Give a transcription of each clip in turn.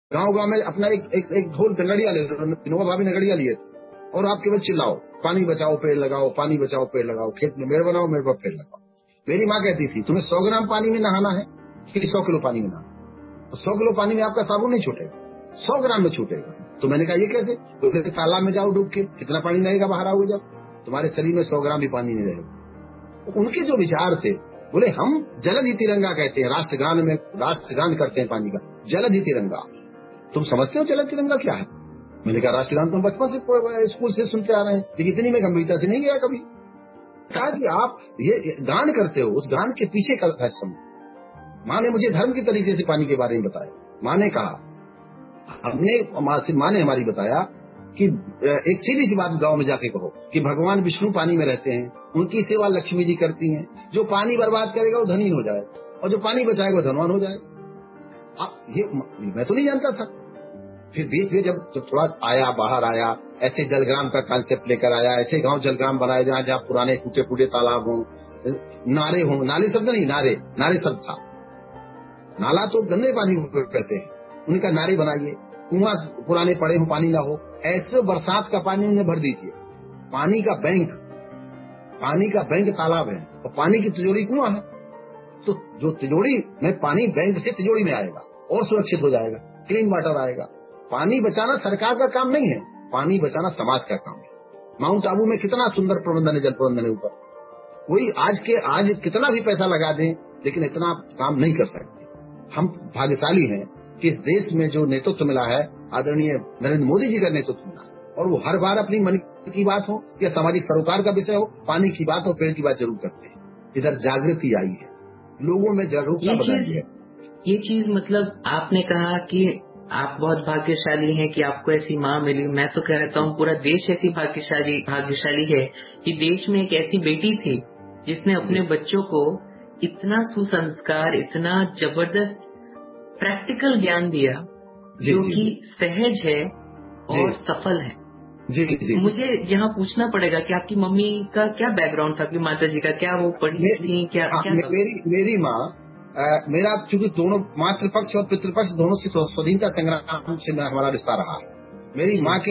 गांव गांव में अपना एक ढोल नगड़िया ले लो, विनोबा भाभी नगड़िया लिए थे, और आप केवल चिल्लाओ पानी बचाओ पेड़ लगाओ, पानी बचाओ पेड़ लगाओ, खेत में मेड़ बनाओ, मेड़ पर पेड़ लगाओ। मेरी माँ कहती थी तुम्हें 100 ग्राम पानी में नहाना है कि 100 किलो पानी में नहाना। तो 100 किलो पानी में आपका साबुन नहीं छूटेगा, 100 ग्राम में छूटेगा। तो मैंने कहा ये कैसे? तो तालाब में जाओ डूब के, कितना पानी रहेगा बाहर आओगे जब, तुम्हारे शरीर में 100 ग्राम भी पानी नहीं रहेगा। तो उनके जो विचार थे, बोले हम जलद ही तिरंगा कहते हैं, राष्ट्रगान में राष्ट्रगान करते हैं पानी का, जलद ही तिरंगा। तुम समझते हो जलद तिरंगा क्या है? मैंने कहा राष्ट्रगान तो बचपन से स्कूल से सुनते आ रहे हैं, लेकिन इतनी में गंभीरता से नहीं गया कभी। कहा कि आप ये गान करते हो, उस गान के पीछे का रहस्य। माँ ने मुझे धर्म की तरीके से पानी के बारे में बताया। माँ ने कहा, माँ ने हमारी बताया कि एक सीधी सी बात गांव में जाके कहो कि भगवान विष्णु पानी में रहते हैं, उनकी सेवा लक्ष्मी जी करती हैं। जो पानी बर्बाद करेगा वो धनी हो जाए, और जो पानी बचाएगा वो धनवान हो जाए। ये मैं तो नहीं जानता था। फिर बीच में जब थोड़ा आया, बाहर आया, ऐसे जलग्राम का कांसेप्ट लेकर आया, ऐसे गांव जलग्राम बनाए जहाँ पुराने टूटे फूटे तालाब हों, नारे हों, नाले शब्द नहीं, नारे शब्द था। नाला तो गंदे पानी को कहते हैं, उनका नारे बनाइए। कुआं पुराने पड़े हो, पानी ना हो, ऐसे बरसात का पानी उन्हें भर दीजिए। पानी का बैंक तालाब है, और पानी की तिजोरी कुआं है। तो जो तिजोरी में पानी बैंक से तिजोरी में आएगा और सुरक्षित हो जाएगा, क्लीन वाटर आएगा। पानी बचाना सरकार का काम नहीं है, पानी बचाना समाज का काम है। माउंट आबू में कितना सुंदर प्रबंधन है, जल प्रबंधन है ऊपर। कोई आज कितना भी पैसा लगा दें, लेकिन इतना काम नहीं कर सकते। हम भाग्यशाली हैं कि इस देश में जो नेतृत्व मिला है, आदरणीय नरेंद्र मोदी जी का नेतृत्व मिला है, और वो हर बार अपनी मन की बात हो या सामाजिक सरोकार का विषय हो, पानी की बात और पेड़ की बात जरूर करते हैं। इधर जागृति आई है, लोगों में जागरूकता बढ़ी है। ये चीज मतलब आपने कहा कि आप बहुत भाग्यशाली हैं कि आपको ऐसी माँ मिली। मैं तो कहता हूँ पूरा देश ऐसी भाग्यशाली है कि देश में एक ऐसी बेटी थी जिसने अपने बच्चों को इतना सुसंस्कार, इतना जबरदस्त प्रैक्टिकल ज्ञान दिया जो कि सहज है और सफल है। जी। मुझे यहाँ पूछना पड़ेगा कि आपकी मम्मी का क्या बैकग्राउंड था, आपकी माता जी का, क्या वो पढ़ी थी, क्या? मेरी माँ, मेरा चूंकि दोनों मातृपक्ष और पितृपक्ष दोनों से स्वतंत्रता संग्राम से हमारा रिश्ता रहा है। मेरी माँ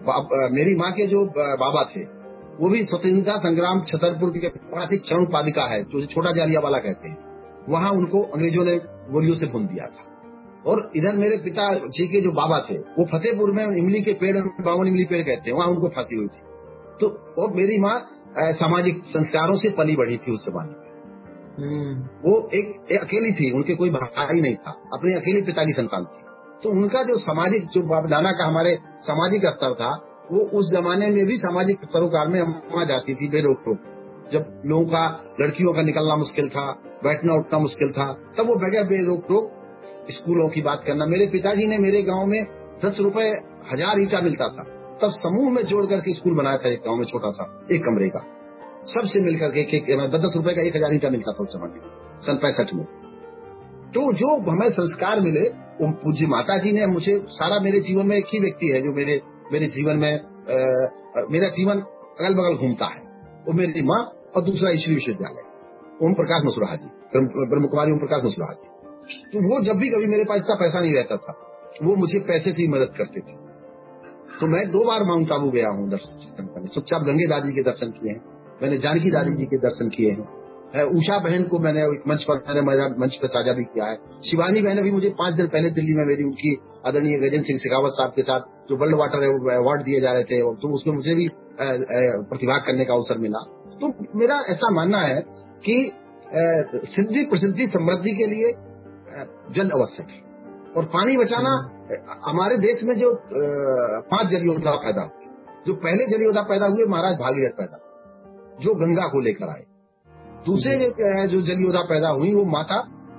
के जो बाबा थे, वो भी स्वतंत्रता संग्राम छतरपुर के पास एक चरण पादिका है जो छोटा जालियावाला कहते हैं, वहाँ उनको अंग्रेजों ने गोलियों से भून दिया था। और इधर मेरे पिता जी के जो बाबा थे, वो फतेहपुर में इमली के पेड़, 52 इमली पेड़ कहते हैं, वहाँ उनको फांसी हुई थी। तो और मेरी माँ सामाजिक संस्कारों से पली बढ़ी थी उस जमाने में। वो एक अकेली थी, उनके कोई भाई नहीं था, अपने अकेले पिता की संतान थी। तो उनका जो सामाजिक, जो बाप दादा का हमारे सामाजिक स्तर था, वो उस जमाने में भी सामाजिक सरोकार में अम्मा जाती थी बेरोक टोक। जब लोगों का, लड़कियों का निकलना मुश्किल था, बैठना उठना मुश्किल था, तब वो बगैर बेरोक टोक स्कूलों की बात करना। मेरे पिताजी ने मेरे गांव में 10 रुपए 1000 ईटा मिलता था, तब समूह में जोड़ करके स्कूल बनाया था एक गांव में, छोटा सा 1 कमरे का, सबसे मिलकर के 10 रुपए का 1000 ईटा मिलता था उस समय में, सन 65 में। तो जो हमें संस्कार मिले, वो पूज्य माता जी ने मुझे सारा, मेरे जीवन में एक ही व्यक्ति है जो मेरे जीवन में मेरा जीवन अगल बगल घूमता है, वो मेरी माँ, और दूसरा ईश्वरी विश्वविद्यालय ओम प्रकाश मसुराहा जी, ब्रह्म कुमारी ओम प्रकाश मसुराहा जी। तो वो जब भी कभी मेरे पास इतना पैसा नहीं रहता था, वो मुझे पैसे से ही मदद करते थे। तो मैं 2 बार माउंट आबू गया हूँ दर्शन करने। चुपचाप गंगे दादी के दर्शन किए हैं, मैंने जानकी दादी जी के दर्शन किए हैं, उषा बहन को मैंने मंच पे साझा भी किया है। शिवानी बहन अभी मुझे 5 दिन पहले दिल्ली में मेरी, उनकी आदरणीय गजेंद्र सिंह शेखावत साहब के साथ जो वर्ल्ड वाटर अवार्ड दिए जा रहे थे, तो उसमें मुझे भी प्रतिभाग करने का अवसर मिला। तो मेरा ऐसा मानना है कि सिद्धि प्रसिद्धि समृद्धि के लिए जल आवश्यक है, और पानी बचाना। हमारे देश में जो 5 जल योद्धा पैदा हुए, जो पहले जल योद्धा पैदा हुए महाराज भागीरथ पैदा, जो गंगा को लेकर आए। दूसरे जो जल योद्धा पैदा हुई वो माता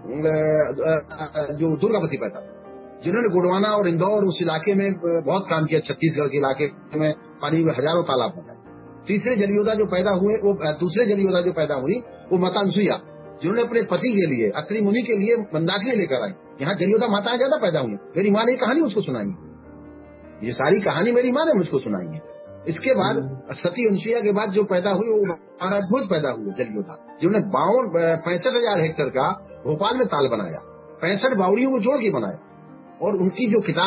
जो दुर्गावती पैदा, जिन्होंने गुड़वाना और इंदौर उस इलाके में बहुत काम किया, छत्तीसगढ़ के इलाके में पानी में हजारों तालाब बनाए। तीसरे जल योद्धा जो पैदा हुए, वो दूसरे जल योद्धा जो पैदा हुई वो माता अनसुईया, जिन्होंने अपने पति के लिए, अत्रि मुनि के लिए मंदाकिनी लेकर आई। यहाँ जल योद्धा माताएं ज्यादा पैदा हुई। मेरी माँ ने कहानी मुझको सुनाई, ये सारी कहानी मेरी माँ ने मुझको सुनाई है। इसके बाद सती अनसुईया के बाद जो पैदा हुई वो महाराज भोज पैदा हुए जल योद्धा, जिन्होंने 65,000 हेक्टेयर का भोपाल में ताल बनाया, 65 बावड़ियों को जोड़ के बनाया। और उनकी जो किताब